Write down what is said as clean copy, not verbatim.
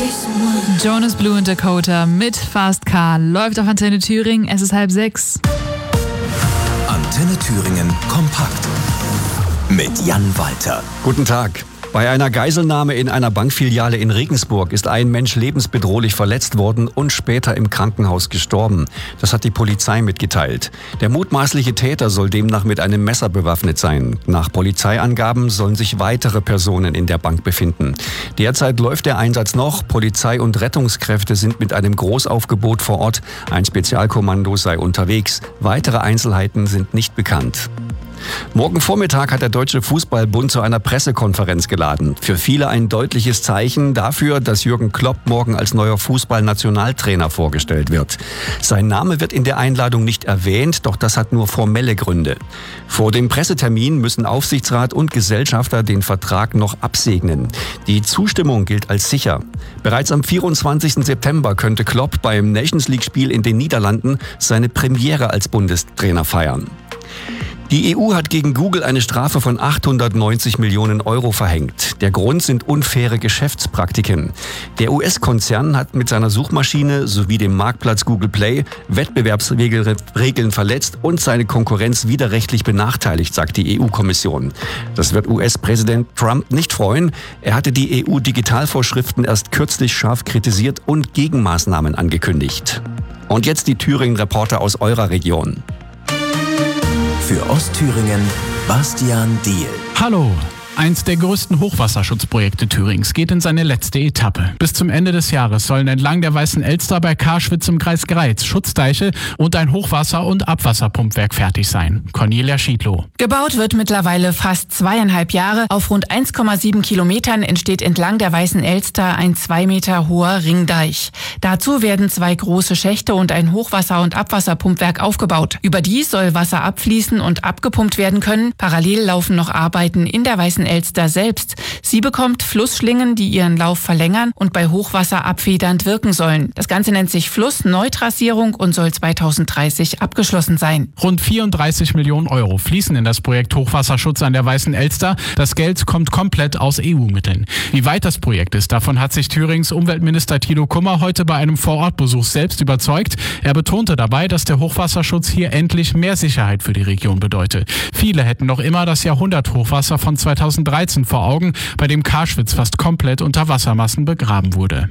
Jonas Blue und Dakota mit Fast Car läuft auf Antenne Thüringen. Es ist 5:30. Antenne Thüringen kompakt mit Jan Walter. Guten Tag. Bei einer Geiselnahme in einer Bankfiliale in Regensburg ist ein Mensch lebensbedrohlich verletzt worden und später im Krankenhaus gestorben. Das hat die Polizei mitgeteilt. Der mutmaßliche Täter soll demnach mit einem Messer bewaffnet sein. Nach Polizeiangaben sollen sich weitere Personen in der Bank befinden. Derzeit läuft der Einsatz noch. Polizei und Rettungskräfte sind mit einem Großaufgebot vor Ort. Ein Spezialkommando sei unterwegs. Weitere Einzelheiten sind nicht bekannt. Morgen Vormittag hat der Deutsche Fußballbund zu einer Pressekonferenz geladen. Für viele ein deutliches Zeichen dafür, dass Jürgen Klopp morgen als neuer Fußballnationaltrainer vorgestellt wird. Sein Name wird in der Einladung nicht erwähnt, doch das hat nur formelle Gründe. Vor dem Pressetermin müssen Aufsichtsrat und Gesellschafter den Vertrag noch absegnen. Die Zustimmung gilt als sicher. Bereits am 24. September könnte Klopp beim Nations-League-Spiel in den Niederlanden seine Premiere als Bundestrainer feiern. Die EU hat gegen Google eine Strafe von 890 Millionen Euro verhängt. Der Grund sind unfaire Geschäftspraktiken. Der US-Konzern hat mit seiner Suchmaschine sowie dem Marktplatz Google Play Wettbewerbsregeln verletzt und seine Konkurrenz widerrechtlich benachteiligt, sagt die EU-Kommission. Das wird US-Präsident Trump nicht freuen. Er hatte die EU-Digitalvorschriften erst kürzlich scharf kritisiert und Gegenmaßnahmen angekündigt. Und jetzt die Thüringen-Reporter aus eurer Region. Für Ostthüringen Bastian Diehl. Hallo! Eins der größten Hochwasserschutzprojekte Thürings geht in seine letzte Etappe. Bis zum Ende des Jahres sollen entlang der Weißen Elster bei Karschwitz im Kreis Greiz Schutzdeiche und ein Hochwasser- und Abwasserpumpwerk fertig sein. Cornelia Schiedlow. Gebaut wird mittlerweile fast 2,5 Jahre. Auf rund 1,7 Kilometern entsteht entlang der Weißen Elster ein 2 Meter hoher Ringdeich. Dazu werden 2 große Schächte und ein Hochwasser- und Abwasserpumpwerk aufgebaut. Überdies soll Wasser abfließen und abgepumpt werden können. Parallel laufen noch Arbeiten in der Weißen Elster selbst. Sie bekommt Flussschlingen, die ihren Lauf verlängern und bei Hochwasser abfedernd wirken sollen. Das Ganze nennt sich Flussneutrassierung und soll 2030 abgeschlossen sein. Rund 34 Millionen Euro fließen in das Projekt Hochwasserschutz an der Weißen Elster. Das Geld kommt komplett aus EU-Mitteln. Wie weit das Projekt ist, davon hat sich Thürings Umweltminister Thilo Kummer heute bei einem Vorortbesuch selbst überzeugt. Er betonte dabei, dass der Hochwasserschutz hier endlich mehr Sicherheit für die Region bedeutet. Viele hätten noch immer das Jahrhunderthochwasser von 2013 vor Augen, bei dem Karschwitz fast komplett unter Wassermassen begraben wurde.